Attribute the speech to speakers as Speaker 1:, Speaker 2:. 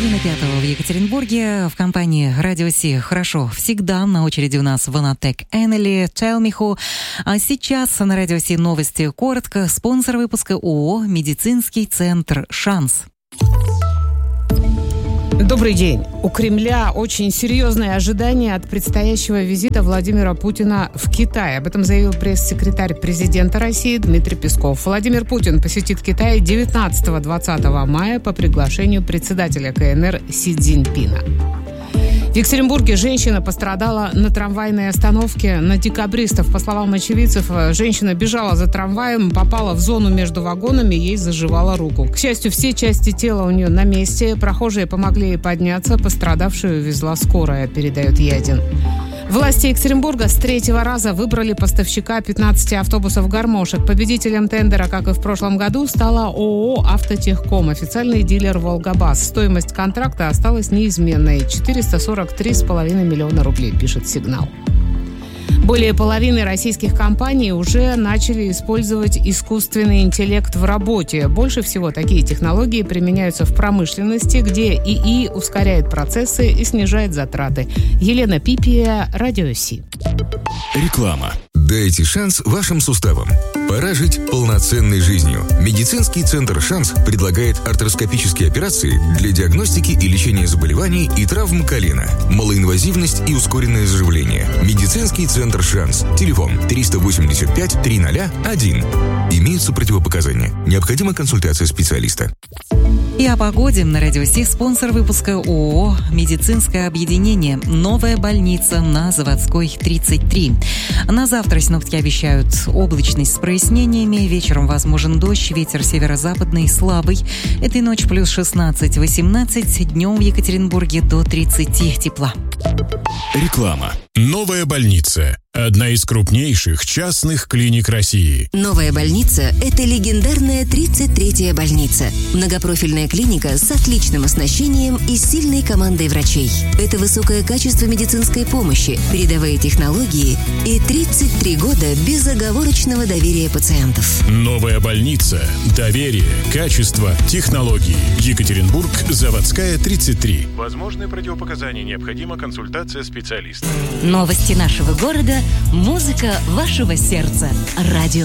Speaker 1: Половина пятого в Екатеринбурге в компании Радио Си. Хорошо, всегда на очереди у нас Vonatec Enely, Tell Me Who. А сейчас на Радио Си новости коротко. Спонсор выпуска ООО «Медицинский центр Шанс».
Speaker 2: Добрый день. У Кремля очень серьезные ожидания от предстоящего визита Владимира Путина в Китай. Об этом заявил пресс-секретарь президента России Дмитрий Песков. Владимир Путин посетит Китай 19-20 мая по приглашению председателя КНР Си Цзиньпина. В Екатеринбурге женщина пострадала на трамвайной остановке на Декабристов. По словам очевидцев, женщина бежала за трамваем, попала в зону между вагонами, ей заживала руку. К счастью, все части тела у нее на месте. Прохожие помогли ей подняться, пострадавшую везла скорая, передает Ядин. Власти Екатеринбурга с третьего раза выбрали поставщика 15 автобусов «Гармошек». Победителем тендера, как и в прошлом году, стала ООО «Автотехком», официальный дилер «Волгабас». Стоимость контракта осталась неизменной – 443,5 миллиона рублей, пишет «Сигнал». Более половины российских компаний уже начали использовать искусственный интеллект в работе. Больше всего такие технологии применяются в промышленности, где ИИ ускоряет процессы и снижает затраты. Елена Пипия, Радио Си.
Speaker 3: Реклама. Дайте шанс вашим суставам. Пора жить полноценной жизнью. Медицинский центр «Шанс» предлагает артроскопические операции для диагностики и лечения заболеваний и травм колена, малоинвазивность и ускоренное заживление. Медицинский центр «Шанс». Телефон 380-5-301. Имеются противопоказания. Необходима консультация специалиста.
Speaker 1: И о погоде на Радио Си. Спонсор выпуска ООО «Медицинское объединение». Новая больница на Заводской, 33. На завтра синоптики обещают облачность с прояснениями. Вечером возможен дождь, ветер северо-западный слабый. Этой ночью плюс 16-18. Днем в Екатеринбурге до 30 тепла.
Speaker 3: Реклама. Новая больница. Одна из крупнейших частных клиник России.
Speaker 4: Новая больница – это легендарная 33-я больница. Многопрофильная клиника с отличным оснащением и сильной командой врачей. Это высокое качество медицинской помощи, передовые технологии и 33 года безоговорочного доверия пациентов.
Speaker 3: Новая больница. Доверие, качество, технологии. Екатеринбург, Заводская, 33. Возможны противопоказания, необходима консультация специалиста.
Speaker 4: Новости нашего города, музыка вашего сердца. Радио